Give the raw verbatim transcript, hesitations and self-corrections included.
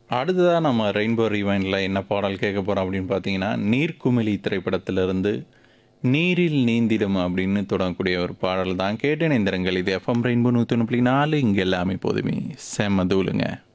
அடுத்ததா நம்ம ரெயின்போ ரிவைண்ட்ல என்ன பாடல் கேட்க போறோம் அப்படின்னு பார்த்தீங்கன்னா, நீர்க்குமிழி திரைப்படத்திலிருந்து "நீரில் நீந்திடும்" அப்படின்னு தொடங்கக்கூடிய ஒரு பாடல் தான். கேட்டு இணைந்திருங்கள். இது எஃப்எம் ரெயின்போ நூற்றி ஒன்று புள்ளி நாலு, இங்க எல்லாமே எப்போதுமே செம்ம தூளுங்க.